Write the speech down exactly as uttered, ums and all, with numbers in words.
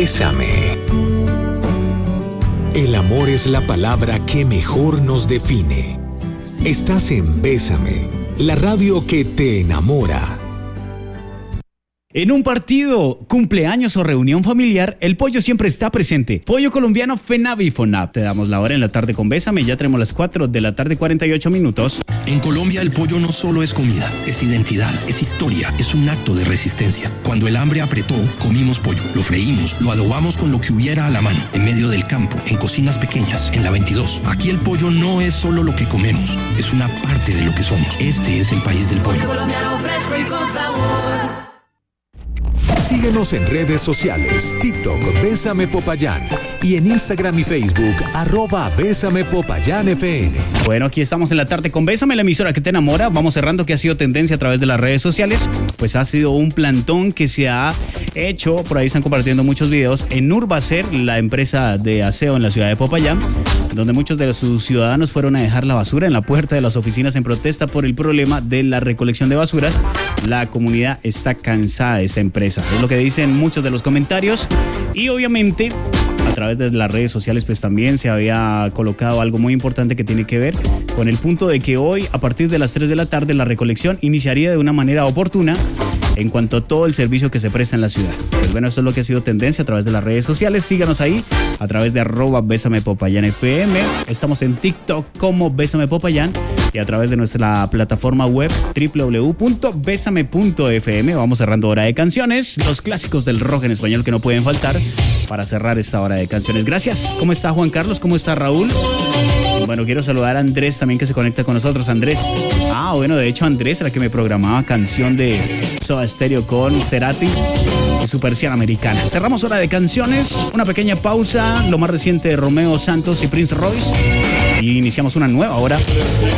Bésame. El amor es la palabra que mejor nos define. Estás en Bésame, la radio que te enamora. En un partido, cumpleaños o reunión familiar, el pollo siempre está presente. Pollo colombiano FENAVI FONAP. Te damos la hora en la tarde con Bésame. Ya tenemos las cuatro de la tarde, cuarenta y ocho minutos. En Colombia el pollo no solo es comida, es identidad, es historia, es un acto de resistencia. Cuando el hambre apretó, comimos pollo, lo freímos, lo adobamos con lo que hubiera a la mano, en medio del campo, en cocinas pequeñas, en la veintidós. Aquí el pollo no es solo lo que comemos, es una parte de lo que somos. Este es el país del pollo. Colombiano fresco y con sabor. Síguenos en redes sociales, TikTok, Bésame Popayán, y en Instagram y Facebook, arroba Bésame Popayán F M. Bueno, aquí estamos en la tarde con Bésame, la emisora que te enamora. Vamos cerrando que ha sido tendencia a través de las redes sociales. Pues ha sido un plantón que se ha hecho, por ahí están compartiendo muchos videos, en Urbacer, la empresa de aseo en la ciudad de Popayán, donde muchos de sus ciudadanos fueron a dejar la basura en la puerta de las oficinas en protesta por el problema de la recolección de basuras. La comunidad está cansada de esta empresa, es lo que dicen muchos de los comentarios. Y obviamente a través de las redes sociales pues también se había colocado algo muy importante que tiene que ver con el punto de que hoy a partir de las tres de la tarde la recolección iniciaría de una manera oportuna en cuanto a todo el servicio que se presta en la ciudad. Pues bueno, esto es lo que ha sido tendencia a través de las redes sociales. Síganos ahí a través de arroba Bésame Popayán F M. Estamos en TikTok como Bésame Popayán y a través de nuestra plataforma web doble u doble u doble u punto bésame punto f m. Vamos cerrando hora de canciones, los clásicos del rock en español que no pueden faltar para cerrar esta hora de canciones. Gracias. ¿Cómo está Juan Carlos? ¿Cómo está Raúl? Bueno, quiero saludar a Andrés también que se conecta con nosotros. Andrés. Ah, bueno, de hecho Andrés era el que me programaba canción de Soda Stereo con Cerati y su persiana americana. Cerramos hora de canciones, una pequeña pausa, lo más reciente de Romeo Santos y Prince Royce y iniciamos una nueva hora